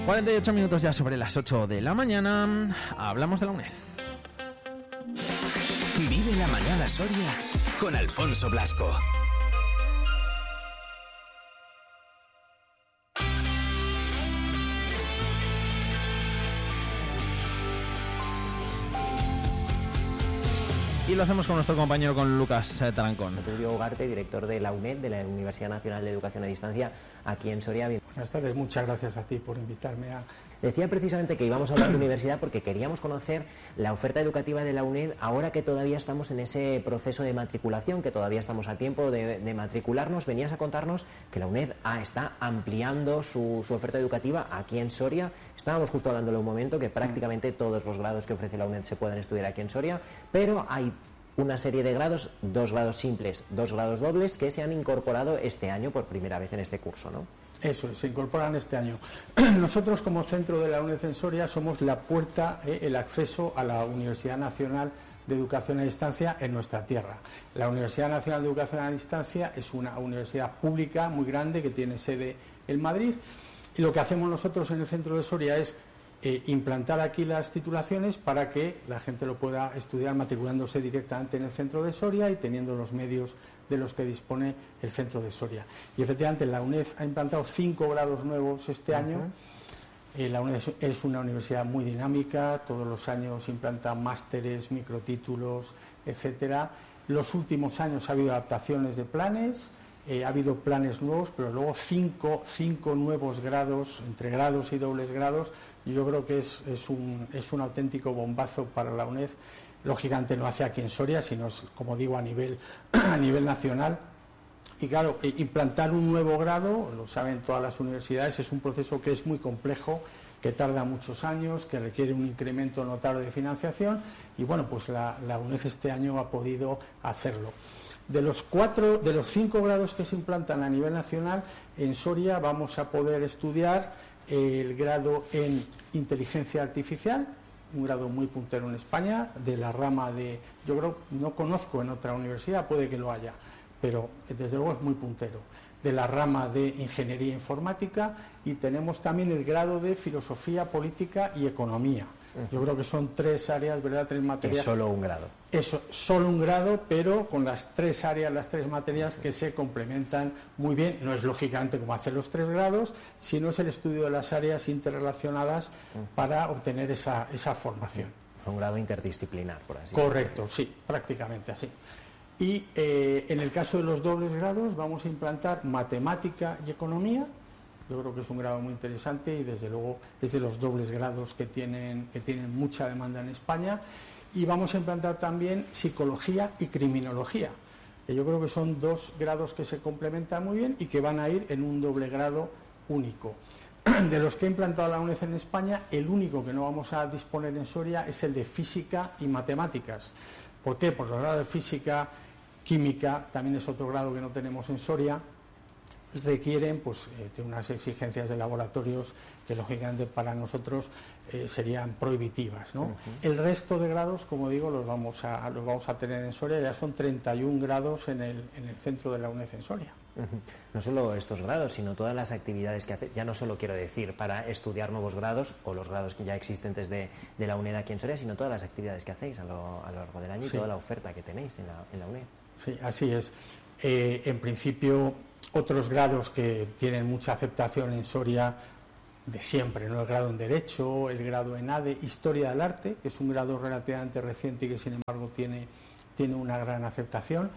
48 minutos ya sobre las 8 de la mañana. Hablamos de la UNED. Vive la mañana Soria con Alfonso Blasco. Y lo hacemos con nuestro compañero, con Lucas Tarancón. Tulio Ugarte, director de la UNED, de la Universidad Nacional de Educación a Distancia, aquí en Soria. Buenas tardes, muchas gracias a ti por invitarme a... Decía precisamente que íbamos a hablar de universidad porque queríamos conocer la oferta educativa de la UNED ahora que todavía estamos en ese proceso de matriculación, que todavía estamos a tiempo de matricularnos. Venías a contarnos que la UNED está ampliando su oferta educativa aquí en Soria. Estábamos justo hablándole un momento que prácticamente todos los grados que ofrece la UNED se pueden estudiar aquí en Soria, pero hay una serie de grados, 2 grados simples, 2 grados dobles, que se han incorporado este año por primera vez en este curso, ¿no? Eso, se incorporan este año. Nosotros, como centro de la UNED en Soria, somos la puerta, el acceso a la Universidad Nacional de Educación a Distancia en nuestra tierra. La Universidad Nacional de Educación a Distancia es una universidad pública muy grande que tiene sede en Madrid, y lo que hacemos nosotros en el centro de Soria es implantar aquí las titulaciones para que la gente lo pueda estudiar matriculándose directamente en el centro de Soria y teniendo los medios de los que dispone el centro de Soria. Y efectivamente la UNED ha implantado 5 grados nuevos este año. La UNED es una universidad muy dinámica, todos los años implanta másteres, microtítulos, etcétera. Los últimos años ha habido adaptaciones de planes, ha habido planes nuevos, pero luego 5 nuevos grados, entre grados y dobles grados. Yo creo que es un auténtico bombazo para la UNED. Lógicamente no hace aquí en Soria, sino es, como digo, a nivel nacional. Y claro, implantar un nuevo grado, lo saben todas las universidades, es un proceso que es muy complejo, que tarda muchos años, que requiere un incremento notable de financiación, y bueno, pues la UNED este año ha podido hacerlo. De los 5 grados que se implantan a nivel nacional, en Soria vamos a poder estudiar el grado en inteligencia artificial, un grado muy puntero en España, de la rama de, yo creo, no conozco en otra universidad, puede que lo haya, pero desde luego es muy puntero, de la rama de ingeniería informática, y tenemos también el grado de filosofía política y economía. Yo creo que son 3 áreas, ¿verdad? 3 materias. Es solo un grado. Eso, solo un grado, pero con las 3 áreas, las 3 materias que se complementan muy bien. No es lógicamente como hacer los 3 grados, sino es el estudio de las áreas interrelacionadas para obtener esa formación. Un grado interdisciplinar, por así decirlo. Correcto, sí, prácticamente así. Y en el caso de los dobles grados vamos a implantar matemática y economía. Yo creo que es un grado muy interesante y desde luego es de los dobles grados que tienen mucha demanda en España. Y vamos a implantar también psicología y criminología. Yo creo que son 2 grados que se complementan muy bien y que van a ir en un doble grado único. De los que ha implantado la UNED en España, el único que no vamos a disponer en Soria es el de física y matemáticas. ¿Por qué? Por los grados de física, química, también es otro grado que no tenemos en Soria. Requieren de unas exigencias de laboratorios que lógicamente para nosotros serían prohibitivas, ¿no? El resto de grados, como digo, los vamos a tener en Soria. Ya son 31 grados en el centro de la UNED en Soria. No solo estos grados, sino todas las actividades que hace, ya no solo quiero decir para estudiar nuevos grados o los grados que ya existentes de la UNED aquí en Soria, sino todas las actividades que hacéis a lo largo del año. Sí. Y toda la oferta que tenéis en la UNED. Sí, así es. En principio, otros grados que tienen mucha aceptación en Soria de siempre, ¿no? El grado en Derecho, el grado en ADE, Historia del Arte, que es un grado relativamente reciente y que sin embargo tiene una gran aceptación.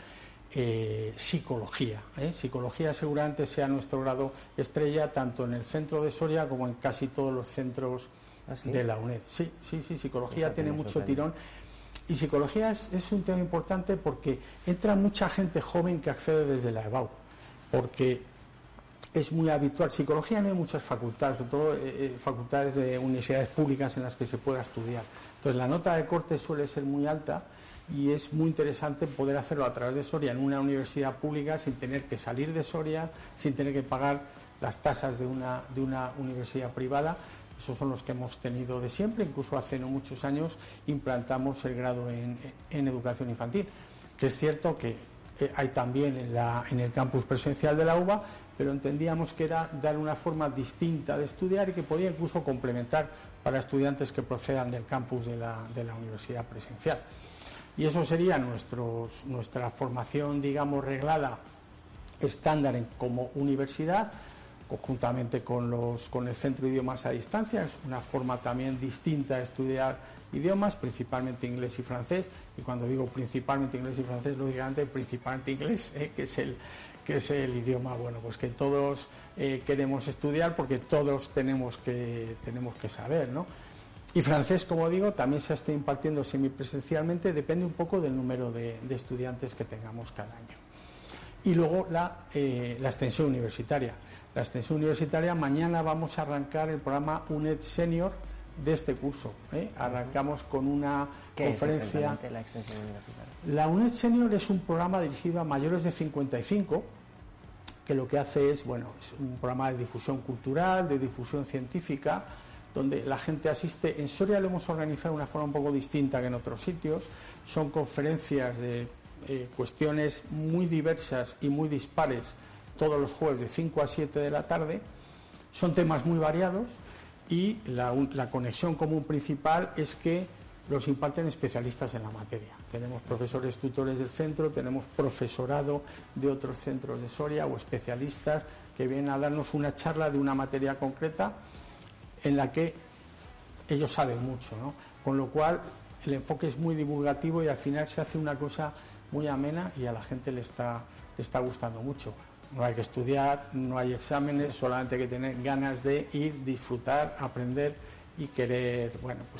Psicología. Psicología seguramente sea nuestro grado estrella, tanto en el centro de Soria como en casi todos los centros de la UNED. Sí, psicología tiene mucho tirón. Y psicología es un tema importante porque entra mucha gente joven que accede desde la EBAU, porque es muy habitual. Psicología no hay muchas facultades, sobre todo facultades de universidades públicas en las que se pueda estudiar. Entonces la nota de corte suele ser muy alta y es muy interesante poder hacerlo a través de Soria en una universidad pública sin tener que salir de Soria, sin tener que pagar las tasas de una universidad privada. Esos son los que hemos tenido de siempre. Incluso hace no muchos años implantamos el grado en educación infantil, que es cierto que hay también en el campus presencial de la UBA, pero entendíamos que era dar una forma distinta de estudiar y que podía incluso complementar para estudiantes que procedan del campus de la universidad presencial. Y eso sería nuestra formación, digamos, reglada, estándar como universidad, conjuntamente con el Centro de Idiomas a Distancia. Es una forma también distinta de estudiar idiomas, principalmente inglés y francés. Y cuando digo principalmente inglés y francés, lógicamente principalmente inglés, que es el idioma, bueno, pues que todos queremos estudiar, porque todos tenemos que saber, ¿no? Y francés, como digo, también se está impartiendo semipresencialmente, depende un poco del número de estudiantes que tengamos cada año. Y luego la extensión universitaria. La extensión universitaria, mañana vamos a arrancar el programa UNED Senior de este curso. Arrancamos con una conferencia. ¿Qué es exactamente la extensión universitaria? La UNED Senior es un programa dirigido a mayores de 55, que lo que hace es un programa de difusión cultural, de difusión científica, donde la gente asiste. En Soria lo hemos organizado de una forma un poco distinta que en otros sitios. Son conferencias de cuestiones muy diversas y muy dispares, todos los jueves de 5 a 7 de la tarde. Son temas muy variados y la conexión común principal es que los imparten especialistas en la materia. Tenemos profesores tutores del centro, tenemos profesorado de otros centros de Soria o especialistas que vienen a darnos una charla de una materia concreta en la que ellos saben mucho, ¿no? Con lo cual el enfoque es muy divulgativo y al final se hace una cosa muy amena y a la gente le está gustando mucho. No hay que estudiar, no hay exámenes, solamente hay que tener ganas de ir, disfrutar, aprender y querer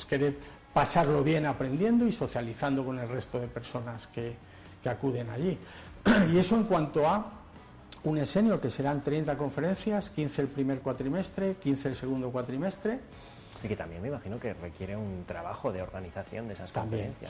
pasarlo bien aprendiendo y socializando con el resto de personas que acuden allí. Y eso en cuanto a un senior, que serán 30 conferencias, 15 el primer cuatrimestre, 15 el segundo cuatrimestre. Y que también me imagino que requiere un trabajo de organización de esas conferencias.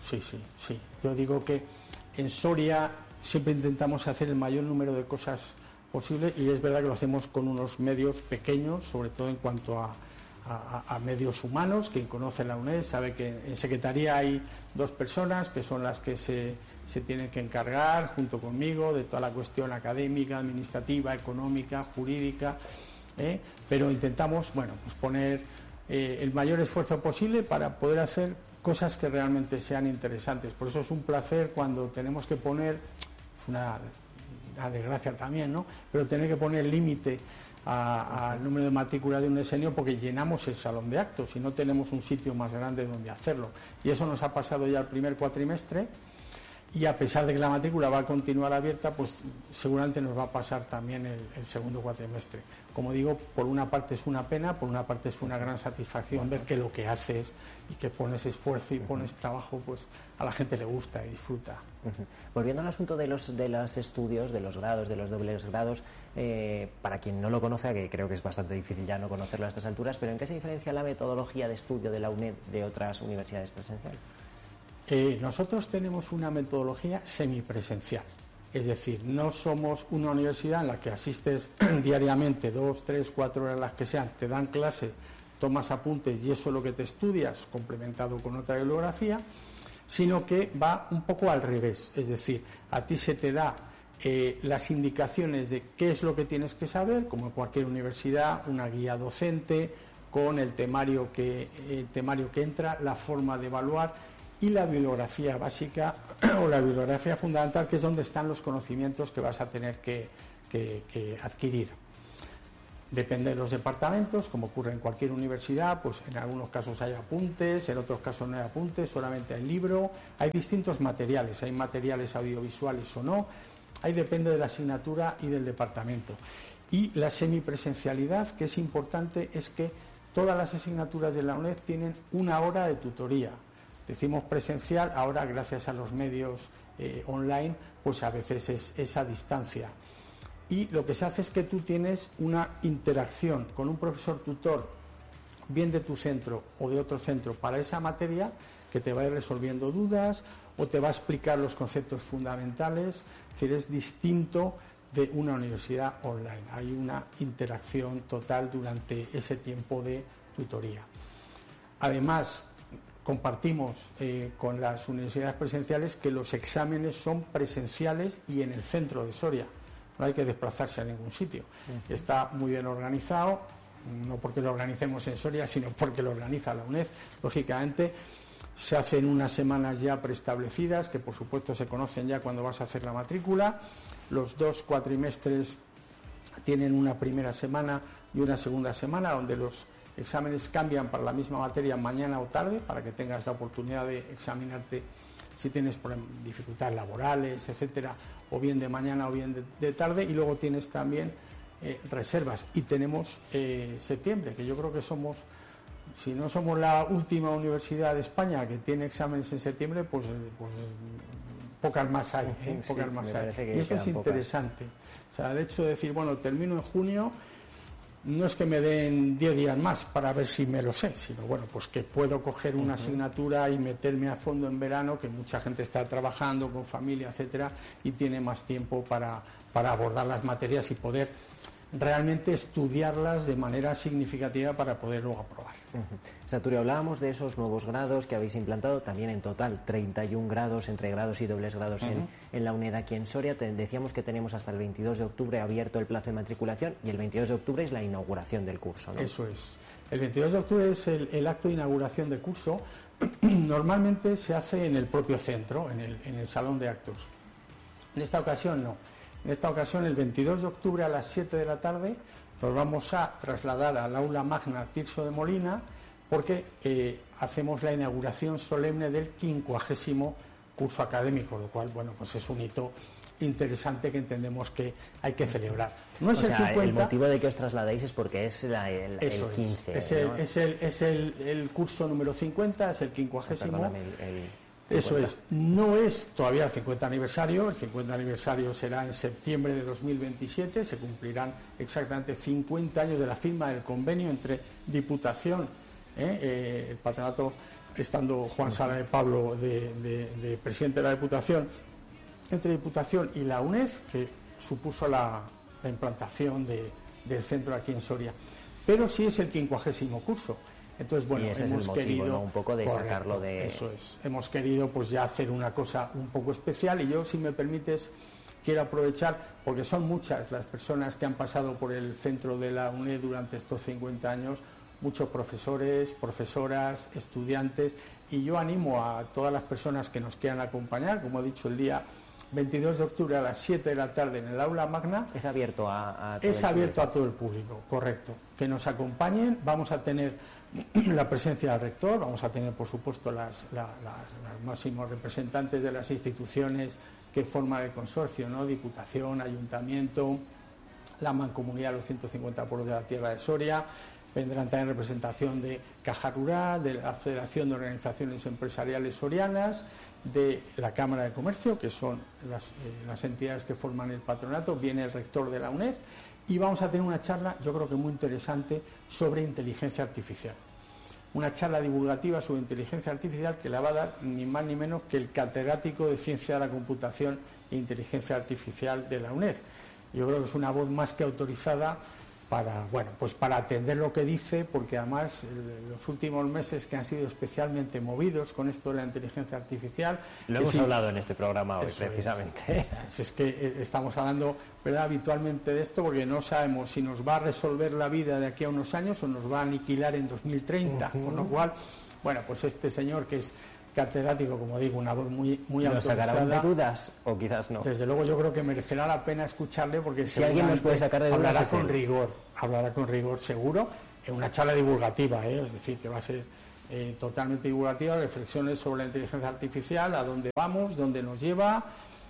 Sí. Yo digo que en Soria siempre intentamos hacer el mayor número de cosas posible y es verdad que lo hacemos con unos medios pequeños, sobre todo en cuanto a medios humanos. Quien conoce la UNED sabe que en secretaría hay 2 personas que son las que se tienen que encargar junto conmigo de toda la cuestión académica, administrativa, económica, jurídica, pero intentamos poner el mayor esfuerzo posible para poder hacer cosas que realmente sean interesantes. Por eso es un placer cuando tenemos que poner, es una desgracia también, ¿no?, pero tener que poner límite al número de matrícula de un senior, porque llenamos el salón de actos y no tenemos un sitio más grande donde hacerlo. Y eso nos ha pasado ya el primer cuatrimestre, y a pesar de que la matrícula va a continuar abierta, pues seguramente nos va a pasar también el segundo cuatrimestre. Como digo, por una parte es una pena, por una parte es una gran satisfacción ver que lo que haces y que pones esfuerzo y pones trabajo, pues a la gente le gusta y disfruta. Volviendo al asunto de los estudios, de los grados, de los dobles grados, para quien no lo conoce, que creo que es bastante difícil ya no conocerlo a estas alturas, pero ¿en qué se diferencia la metodología de estudio de la UNED de otras universidades presenciales? Nosotros tenemos una metodología semipresencial, es decir, no somos una universidad en la que asistes diariamente 2, 3, 4 horas, las que sean, te dan clase, tomas apuntes y eso es lo que te estudias, complementado con otra bibliografía, sino que va un poco al revés, es decir, a ti se te da las indicaciones de qué es lo que tienes que saber, como en cualquier universidad, una guía docente con el temario que entra, la forma de evaluar y la bibliografía básica o la bibliografía fundamental, que es donde están los conocimientos que vas a tener que adquirir. Depende de los departamentos, como ocurre en cualquier universidad, pues en algunos casos hay apuntes, en otros casos no hay apuntes, solamente hay libro, hay distintos materiales, hay materiales audiovisuales o no, ahí depende de la asignatura y del departamento. Y la semipresencialidad, que es importante, es que todas las asignaturas de la UNED tienen 1 hora de tutoría. Decimos presencial, ahora gracias a los medios online, pues a veces es a distancia. Y lo que se hace es que tú tienes una interacción con un profesor tutor, bien de tu centro o de otro centro, para esa materia, que te va a ir resolviendo dudas o te va a explicar los conceptos fundamentales. Es decir, es distinto de una universidad online. Hay una interacción total durante ese tiempo de tutoría. Además, compartimos con las universidades presenciales que los exámenes son presenciales y en el centro de Soria. no hay que desplazarse a ningún sitio. Está muy bien organizado, no porque lo organicemos en Soria, sino porque lo organiza la UNED. Lógicamente, se hacen unas semanas ya preestablecidas, que por supuesto se conocen ya cuando vas a hacer la matrícula. Los 2 cuatrimestres tienen una primera semana y una segunda semana, donde los exámenes cambian para la misma materia mañana o tarde, para que tengas la oportunidad de examinarte si tienes dificultades laborales, etcétera, o bien de mañana o bien de tarde. Y luego tienes también reservas. Y tenemos septiembre, que yo creo que somos, si no somos la última universidad de España que tiene exámenes en septiembre, pues pocas más hay, pocas más hay. Y eso es interesante. O sea, el hecho de decir, bueno, termino en junio, no es que me den 10 días más para ver si me lo sé, sino bueno, pues que puedo coger una asignatura y meterme a fondo en verano, que mucha gente está trabajando con familia, etcétera, y tiene más tiempo para abordar las materias y poder realmente estudiarlas de manera significativa para poder luego aprobar. Saturio, hablábamos de esos nuevos grados que habéis implantado, también en total 31 grados entre grados y dobles grados en la UNED aquí en Soria. Decíamos que tenemos hasta el 22 de octubre abierto el plazo de matriculación y el 22 de octubre es la inauguración del curso, ¿no? Eso es. El 22 de octubre es el acto de inauguración de curso. Normalmente se hace en el propio centro, en el salón de actos. En esta ocasión no. En esta ocasión, el 22 de octubre a las 7 de la tarde, nos vamos a trasladar al aula magna Tirso de Molina, porque hacemos la inauguración solemne del 50º curso académico, lo cual, bueno, pues es un hito interesante que entendemos que hay que celebrar. No es el motivo de que os trasladéis es porque es el 15. Es el curso número 50, es el 50º. Eso es, no es todavía el 50 aniversario, el 50 aniversario será en septiembre de 2027, se cumplirán exactamente 50 años de la firma del convenio entre Diputación, el patronato, estando Juan Sala de Pablo de presidente de la Diputación, entre Diputación y la UNED, que supuso la implantación del centro aquí en Soria. Pero sí es el 50º curso. Entonces, bueno, y ese hemos es el motivo, querido, ¿no? Un poco de correcto, sacarlo de... Eso es. Hemos querido pues ya hacer una cosa un poco especial y yo, si me permites, quiero aprovechar, porque son muchas las personas que han pasado por el centro de la UNED durante estos 50 años, muchos profesores, profesoras, estudiantes, y yo animo a todas las personas que nos quieran acompañar, como he dicho, el día 22 de octubre a las 7 de la tarde en el aula magna. Es abierto a todo el público, correcto. Que nos acompañen, vamos a tener la presencia del rector, vamos a tener, por supuesto, las máximos representantes de las instituciones que forman el consorcio, ¿no? Diputación, Ayuntamiento, la Mancomunidad de los 150 pueblos de la Tierra de Soria, vendrán también representación de Caja Rural, de la Federación de Organizaciones Empresariales Sorianas, de la Cámara de Comercio, que son las entidades que forman el patronato, viene el rector de la UNED, y vamos a tener una charla, yo creo que muy interesante, sobre inteligencia artificial. Una charla divulgativa sobre inteligencia artificial que la va a dar ni más ni menos que el catedrático de Ciencia de la Computación e Inteligencia Artificial de la UNED. Yo creo que es una voz más que autorizada para atender lo que dice, porque además los últimos meses que han sido especialmente movidos con esto de la inteligencia artificial... Lo hemos hablado en este programa hoy, precisamente. Es que estamos hablando, ¿verdad?, habitualmente de esto, porque no sabemos si nos va a resolver la vida de aquí a unos años o nos va a aniquilar en 2030, con lo cual, bueno, pues este señor que es catedrático, como digo, una voz muy autorizada. ¿Nos sacará de dudas o quizás no? Desde luego yo creo que merecerá la pena escucharle, porque si alguien nos puede sacar de dudas hablará con rigor seguro, en una charla divulgativa, es decir, que va a ser totalmente divulgativa, reflexiones sobre la inteligencia artificial, a dónde vamos, dónde nos lleva,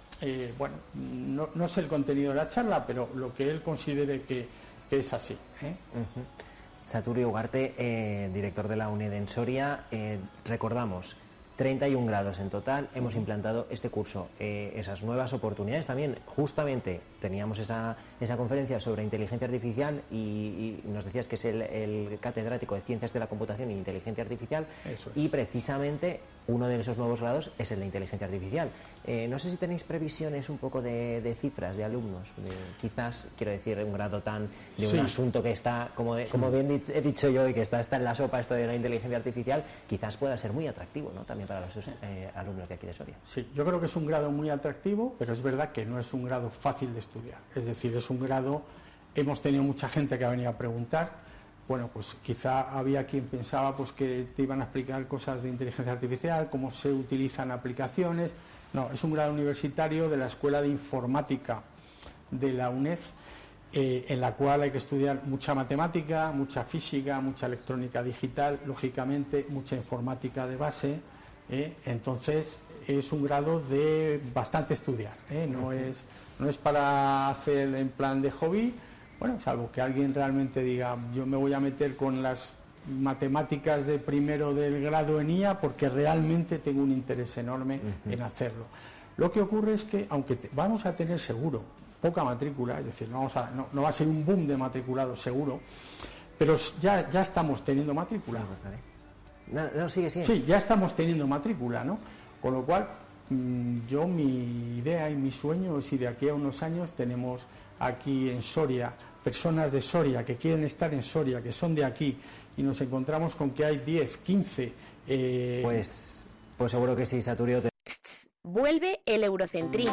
no sé el contenido de la charla, pero lo que él considere que es así. Saturio Ugarte, director de la UNED en Soria, recordamos, 31 grados en total, hemos implantado este curso, esas nuevas oportunidades también. Justamente teníamos esa conferencia sobre inteligencia artificial y nos decías que es el catedrático de Ciencias de la Computación e Inteligencia Artificial. Eso es. Y precisamente uno de esos nuevos grados es el de inteligencia artificial. No sé si tenéis previsiones un poco de cifras de alumnos, quizás, quiero decir, un grado de un asunto que está, como bien he dicho yo, y que está en la sopa, esto de la inteligencia artificial, quizás pueda ser muy atractivo, ¿no?, también para los alumnos de aquí de Soria. Sí, yo creo que es un grado muy atractivo, pero es verdad que no es un grado fácil de estudiar. Es decir, es un grado, hemos tenido mucha gente que ha venido a preguntar. Bueno, pues quizá había quien pensaba pues que te iban a explicar cosas de inteligencia artificial, cómo se utilizan aplicaciones. No, es un grado universitario de la Escuela de Informática de la UNED, en la cual hay que estudiar mucha matemática, mucha física, mucha electrónica digital, lógicamente mucha informática de base. Entonces es un grado de bastante estudiar, no es para hacer en plan de hobby. Bueno, salvo que alguien realmente diga, yo me voy a meter con las matemáticas de primero del grado en IA porque realmente tengo un interés enorme en hacerlo. Lo que ocurre es que, aunque vamos a tener seguro poca matrícula, es decir, no va a ser un boom de matriculados seguro, pero ya estamos teniendo matrícula. No, sigue. Sí, ya estamos teniendo matrícula, ¿no? Con lo cual, yo mi idea y mi sueño es si de aquí a unos años tenemos aquí en Soria personas de Soria que quieren estar en Soria, que son de aquí, y nos encontramos con que hay 10, 15... Pues seguro que sí, Saturio. Vuelve el Eurocentrín.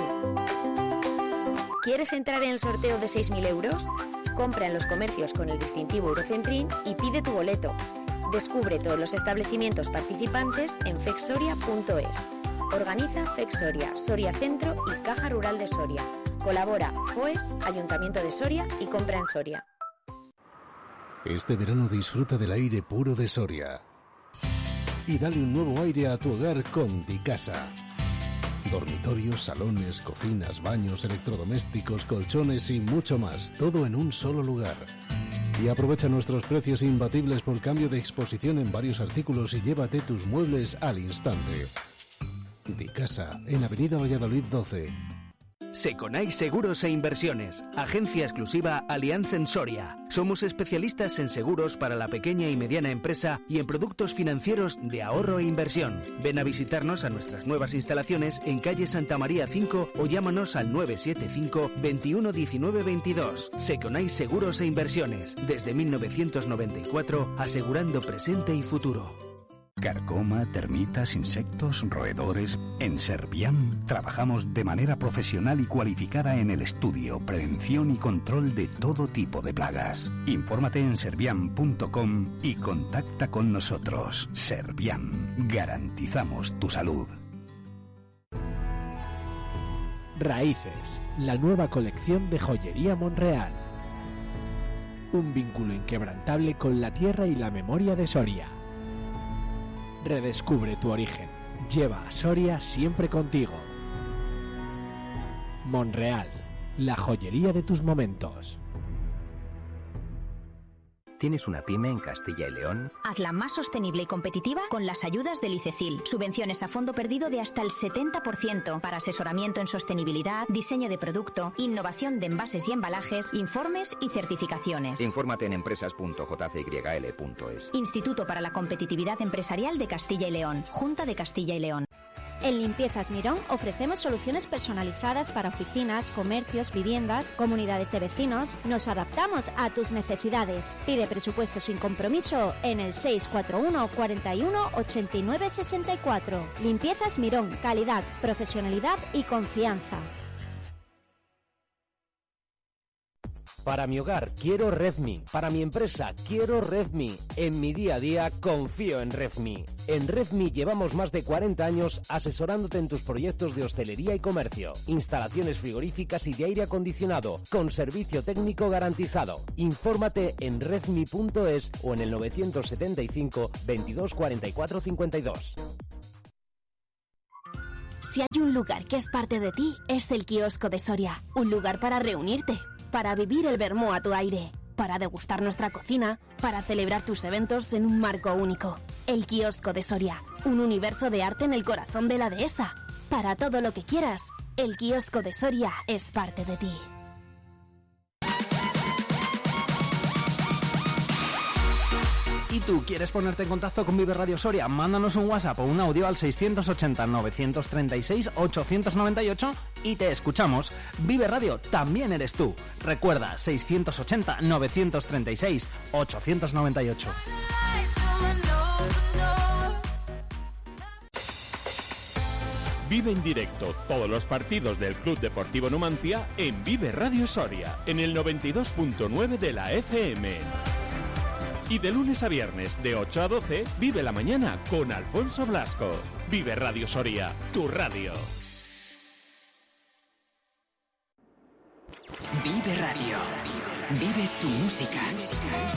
¿Quieres entrar en el sorteo de 6.000 euros? Compra en los comercios con el distintivo Eurocentrín y pide tu boleto. Descubre todos los establecimientos participantes en fexsoria.es. Organiza Fexsoria, Soria Centro y Caja Rural de Soria. Colabora FOES, Ayuntamiento de Soria y Compra en Soria. Este verano disfruta del aire puro de Soria. Y dale un nuevo aire a tu hogar con Dicasa. Dormitorios, salones, cocinas, baños, electrodomésticos, colchones y mucho más. Todo en un solo lugar. Y aprovecha nuestros precios imbatibles por cambio de exposición en varios artículos y llévate tus muebles al instante. Dicasa, en Avenida Valladolid 12. Seconai Seguros e Inversiones, agencia exclusiva Allianz en Soria. Somos especialistas en seguros para la pequeña y mediana empresa y en productos financieros de ahorro e inversión. Ven a visitarnos a nuestras nuevas instalaciones en calle Santa María 5 o llámanos al 975 21 19 22. Seconai Seguros e Inversiones, desde 1994, asegurando presente y futuro. Carcoma, termitas, insectos, roedores. En Serviam trabajamos de manera profesional y cualificada en el estudio, prevención y control de todo tipo de plagas. Infórmate en serviam.com y contacta con nosotros. Serviam, garantizamos tu salud. Raíces, la nueva colección de joyería Monreal. Un vínculo inquebrantable con la tierra y la memoria de Soria. Redescubre tu origen. Lleva a Soria siempre contigo. Monreal, la joyería de tus momentos. ¿Tienes una pyme en Castilla y León? Hazla más sostenible y competitiva con las ayudas del ICECIL. Subvenciones a fondo perdido de hasta el 70% para asesoramiento en sostenibilidad, diseño de producto, innovación de envases y embalajes, informes y certificaciones. Infórmate en empresas.jcyl.es. Instituto para la Competitividad Empresarial de Castilla y León. Junta de Castilla y León. En Limpiezas Mirón ofrecemos soluciones personalizadas para oficinas, comercios, viviendas, comunidades de vecinos. Nos adaptamos a tus necesidades. Pide presupuesto sin compromiso en el 641 41 89 64. Limpiezas Mirón, calidad, profesionalidad y confianza. Para mi hogar quiero Redmi, para mi empresa quiero Redmi, en mi día a día confío en Redmi. En Redmi llevamos más de 40 años asesorándote en tus proyectos de hostelería y comercio, instalaciones frigoríficas y de aire acondicionado, con servicio técnico garantizado. Infórmate en redmi.es o en el 975 22 44 52. Si hay un lugar que es parte de ti, es el Kiosco de Soria. Un lugar para reunirte, para vivir el vermú a tu aire, para degustar nuestra cocina, para celebrar tus eventos en un marco único. El Kiosco de Soria, un universo de arte en el corazón de la dehesa. Para todo lo que quieras, el Kiosco de Soria es parte de ti. ¿Y tú quieres ponerte en contacto con Vive Radio Soria? Mándanos un WhatsApp o un audio al 680-936-898 y te escuchamos. Vive Radio también eres tú. Recuerda, 680-936-898. Vive en directo todos los partidos del Club Deportivo Numancia en Vive Radio Soria, en el 92.9 de la FM. Y de lunes a viernes, de 8 a 12, vive la mañana con Alfonso Blasco. Vive Radio Soria, tu radio. Vive Radio. Vive tu música.